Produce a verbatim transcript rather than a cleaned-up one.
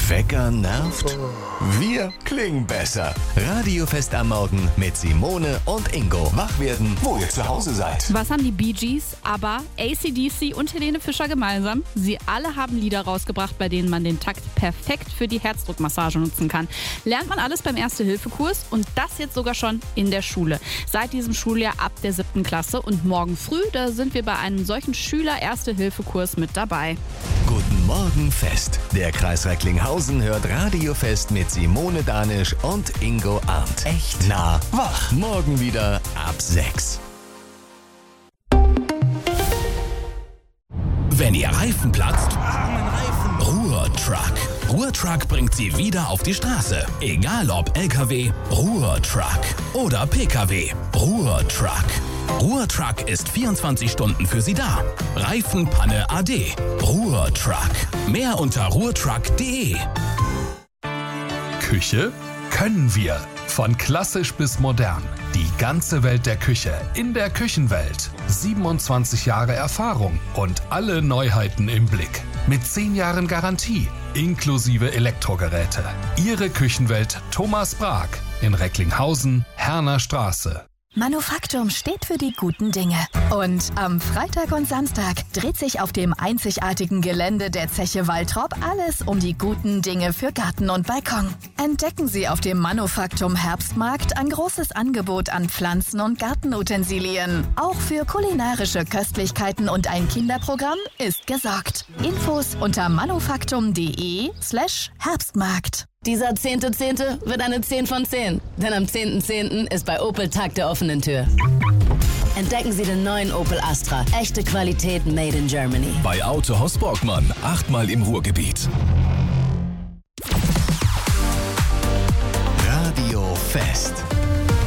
Wecker nervt? Wir klingen besser. Radiofest am Morgen mit Simone und Ingo. Wach werden, wo ihr zu Hause seid. Was haben die Bee Gees, ABBA, A C D C und Helene Fischer gemeinsam? Sie alle haben Lieder rausgebracht, bei denen man den Takt perfekt für die Herzdruckmassage nutzen kann. Lernt man alles beim Erste-Hilfe-Kurs und das jetzt sogar schon in der Schule. Seit diesem Schuljahr ab der siebten Klasse und morgen früh, da sind wir bei einem solchen Schüler-Erste-Hilfe-Kurs mit dabei. Guten Morgen Fest. Der Kreis Recklinghausen hört Radiofest mit Simone Danisch und Ingo Arndt. Echt nah wach. Morgen wieder ab sechs. Wenn Ihr Reifen platzt, Ruhr-Truck. Ruhr-Truck bringt Sie wieder auf die Straße. Egal ob L K W, Ruhr-Truck oder P K W, Ruhr-Truck. Ruhr-Truck ist vierundzwanzig Stunden für Sie da. Reifenpanne A D. Ruhr-Truck. Mehr unter ruhrtruck punkt de. Küche können wir. Von klassisch bis modern. Die ganze Welt der Küche in der Küchenwelt. siebenundzwanzig Jahre Erfahrung und alle Neuheiten im Blick. Mit zehn Jahren Garantie, inklusive Elektrogeräte. Ihre Küchenwelt Thomas Brag in Recklinghausen, Herner Straße. Manufaktum steht für die guten Dinge. Und am Freitag und Samstag dreht sich auf dem einzigartigen Gelände der Zeche Waltrop alles um die guten Dinge für Garten und Balkon. Entdecken Sie auf dem Manufaktum Herbstmarkt ein großes Angebot an Pflanzen- und Gartenutensilien. Auch für kulinarische Köstlichkeiten und ein Kinderprogramm ist gesorgt. Infos unter manufaktum.de slash Herbstmarkt. Dieser zehnte Zehnte wird eine zehn von zehn, denn am zehnten Zehnten ist bei Opel Tag der offenen Tür. Entdecken Sie den neuen Opel Astra. Echte Qualität made in Germany. Bei Autohaus Borgmann, achtmal im Ruhrgebiet.